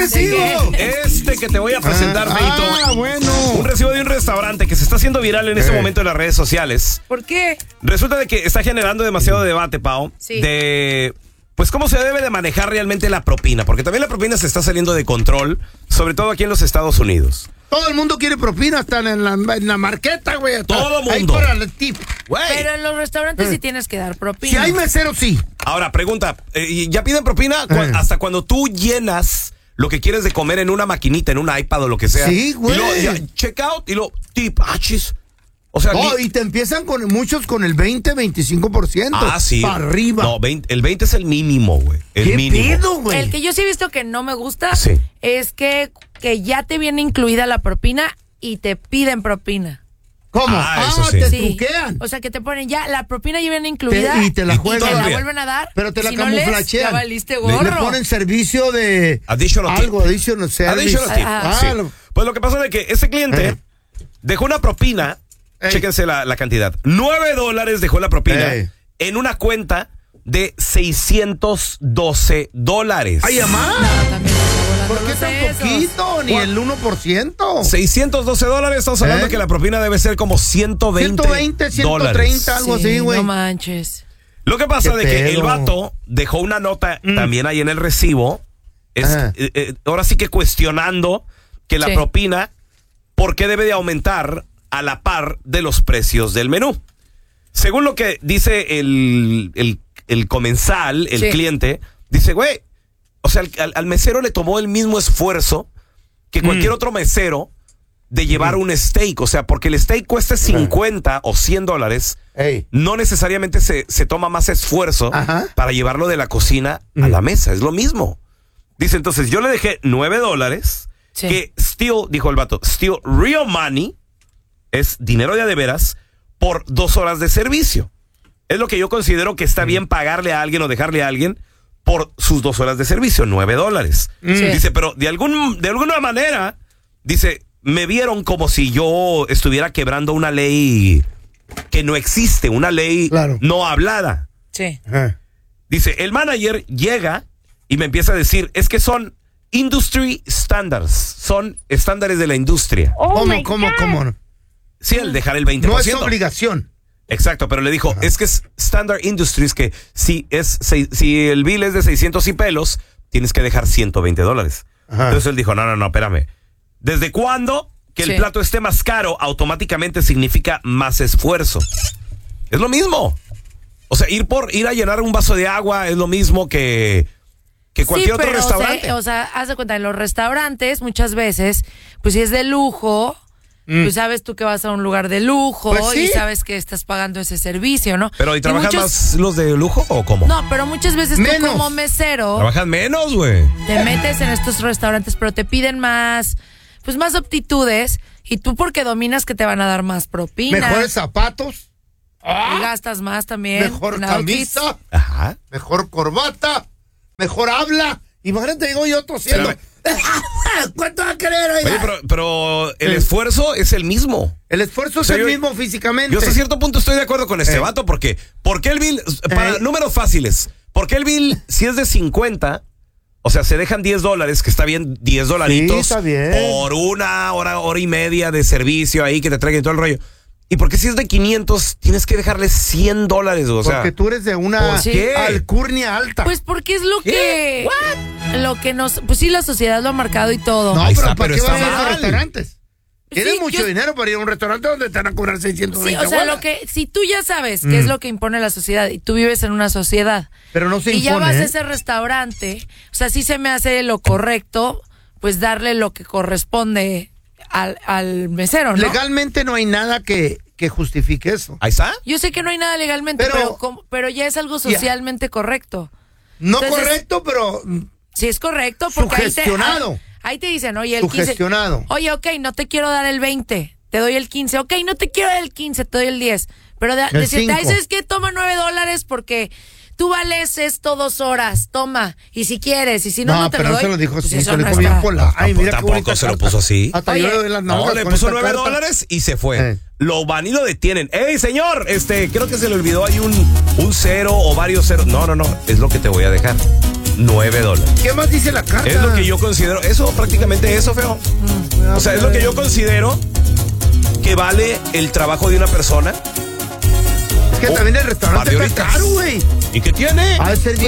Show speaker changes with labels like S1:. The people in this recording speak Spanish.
S1: recibo?
S2: Que te voy a presentar, Feito.
S1: Bueno.
S2: Un recibo de un restaurante que se está haciendo viral en este momento en las redes sociales.
S3: ¿Por qué?
S2: Resulta de que está generando demasiado debate, Pao.
S3: Sí.
S2: De, pues, cómo se debe de manejar realmente la propina. Porque también la propina se está saliendo de control, sobre todo aquí en los Estados Unidos.
S1: Todo el mundo quiere propina, hasta en la marqueta, güey.
S2: Todo el
S1: ahí
S2: mundo.
S1: para el tip.
S3: Pero en los restaurantes sí tienes que dar propina.
S1: Si hay mesero, sí.
S2: Ahora, pregunta, ¿ya piden propina hasta cuando tú llenas lo que quieres de comer en una maquinita, en un iPad o lo que sea?
S1: Sí, güey.
S2: Y luego, check out y lo tip, achis. O sea,
S1: y te empiezan muchos con el 20-25%.
S2: Ah, sí.
S1: Para arriba.
S2: No, el 20 es el mínimo, güey. El mínimo.
S1: Pedo, güey?
S3: El que yo sí he visto que no me gusta
S2: Sí.
S3: es que ya te viene incluida la propina y te piden propina.
S1: ¿Cómo?
S2: Eso sí.
S1: Te
S3: Sí.
S1: truquean.
S3: O sea, que te ponen ya, la propina ya viene incluida.
S1: Y te la juegan.
S3: Y te la
S2: Todavía.
S3: vuelven a dar.
S1: Pero te la
S3: Si no lees,
S1: camuflachean.
S3: ya valiste
S1: Le
S3: gorro.
S1: ponen servicio de
S2: Additional tip.
S1: algo, additional service.
S2: Additional tip.
S3: Ajá.
S2: Sí. Pues lo que pasa es que ese cliente dejó una propina,
S1: Ey.
S2: chéquense la cantidad, $9 dejó la propina
S1: Ey.
S2: en una cuenta de $612.
S1: ¡Ay, amá!
S3: También está volando
S1: ¿Por qué
S3: los
S1: tan
S3: sesos.
S1: poquito? Ni el 1%.
S2: $612, estamos hablando
S1: ¿Eh?
S2: que la propina debe ser como 120
S1: 120, 130, algo
S3: Sí,
S1: así, güey.
S3: no manches.
S2: Lo que pasa
S1: ¿Qué
S2: de que el
S1: pedo?
S2: vato dejó una nota también ahí en el recibo,
S1: Ajá.
S2: ahora sí que cuestionando que la
S3: Sí.
S2: propina, ¿por qué debe de aumentar a la par de los precios del menú? Según lo que dice el comensal, el
S3: Sí.
S2: cliente, dice, güey, o sea, al mesero le tomó el mismo esfuerzo que cualquier otro mesero de llevar un steak. O sea, porque el steak cueste 50 o $100,
S1: Ey.
S2: no necesariamente se toma más esfuerzo
S1: Ajá.
S2: para llevarlo de la cocina a la mesa. Es lo mismo. Dice, entonces, yo le dejé $9,
S3: Sí.
S2: que still, dijo el vato, still real money, es dinero de veras, por 2 horas de servicio. Es lo que yo considero que está bien pagarle a alguien o dejarle a alguien por sus 2 horas de servicio, $9.
S3: Sí.
S2: Dice, pero de alguna manera, dice, me vieron como si yo estuviera quebrando una ley que no existe, una ley
S1: Claro.
S2: no hablada.
S3: Sí.
S1: Ajá.
S2: Dice, el manager llega y me empieza a decir, es que son industry standards, son estándares de la industria.
S1: ¿Cómo?
S2: Sí, el dejar el 20%.
S1: No es obligación.
S2: Exacto, pero le dijo, es que es Standard Industries, que si el bill es de 600 y pelos, tienes que dejar $120.
S1: Ajá.
S2: Entonces él dijo, no, espérame. ¿Desde cuándo que el
S3: Sí.
S2: plato esté más caro automáticamente significa más esfuerzo? Es lo mismo. O sea, ir a llenar un vaso de agua es lo mismo que cualquier otro restaurante.
S3: O sea, haz de cuenta, en los restaurantes muchas veces, pues si es de lujo, pues sabes tú que vas a un lugar de lujo
S1: Pues sí.
S3: y sabes que estás pagando ese servicio, ¿no?
S2: Pero ¿y trabajan
S3: muchos-
S2: más los de lujo o cómo?
S3: No, pero muchas veces
S1: Menos.
S3: tú como mesero
S2: Trabajan menos, güey.
S3: te metes en estos restaurantes, pero te piden más aptitudes y tú porque dominas que te van a dar más propina.
S1: Mejores zapatos,
S3: Y gastas más también.
S1: mejor
S3: en outfits.
S1: camisa,
S2: Ajá.
S1: mejor corbata, mejor habla. Imagínate, digo yo tosiendo. ¿Cuánto va a querer? Oiga?
S2: Oye, pero el esfuerzo es el mismo.
S1: El esfuerzo
S2: O sea,
S1: es el
S2: yo-
S1: mismo físicamente.
S2: Yo hasta cierto punto estoy de acuerdo con este vato, porque ¿por qué el bill, para números fáciles, por qué el bill, si es de 50, o sea, se dejan $10, que está bien, $10
S1: Sí, está bien.
S2: por una hora y media de servicio ahí que te traigan todo el rollo? ¿Y por qué si es de 500 tienes que dejarle $100? O sea,
S1: Porque tú eres de una
S2: ¿por qué?
S1: alcurnia alta.
S3: Pues porque es lo
S2: ¿Qué?
S3: que nos, pues sí, la sociedad lo ha marcado y todo.
S1: no,
S2: Ahí
S1: pero
S2: está,
S1: ¿para
S2: pero
S1: qué vas
S2: está
S1: a los
S2: mal.
S1: restaurantes? Tienes
S3: Sí,
S1: mucho dinero para ir a un restaurante donde te van a cobrar 620
S3: Sí, o sea,
S1: bolas.
S3: lo que, si tú ya sabes qué es lo que impone la sociedad y tú vives en una sociedad
S1: Pero no se
S3: y ya
S1: impone,
S3: vas
S1: ¿eh?
S3: a ese restaurante, o sea, sí se me hace lo correcto, pues darle lo que corresponde al mesero, ¿no?
S1: Legalmente no hay nada que justifique eso.
S2: ahí está.
S3: Yo sé que no hay nada legalmente, pero ya es algo socialmente correcto.
S1: No
S3: Entonces,
S1: correcto, pero
S3: Sí, es correcto, porque
S1: Sugestionado.
S3: ahí te dicen, oye, el 15.
S1: Sugestionado.
S3: Oye, ok, no te quiero dar el 20, te doy el 15. Ok, no te quiero dar el 15, te doy el 10. Pero decirte, ay,
S1: 5.
S3: ¿sabes qué? Toma $9 porque tú vales esto 2 horas, toma. Y si quieres, y si no, no te
S1: pero
S3: lo doy.
S1: se lo dijo,
S3: pues
S1: sí,
S3: eso
S1: se lo
S3: no
S1: dijo
S3: está.
S1: bien pola. Ay, mira qué
S2: Tampoco
S1: bonita
S2: se lo
S1: carta.
S2: puso así.
S1: Hasta
S3: Oye,
S1: yo le doy las
S2: No,
S1: nalgas
S2: le
S1: con
S2: puso
S1: esta carta.
S2: $9 y se fue.
S1: Eh.
S2: Lo van y lo detienen. ¡Ey, señor! Creo que se le olvidó ahí un cero o varios ceros. No, es lo que te voy a dejar. $9.
S1: ¿Qué más dice la carta?
S2: Es lo que yo considero, eso prácticamente eso, feo. O sea, es lo que yo considero que vale el trabajo de una persona.
S1: Es que también el restaurante
S2: par de
S1: está
S2: horitas.
S1: caro, güey.
S2: ¿Y qué tiene?
S1: Ha de ser bien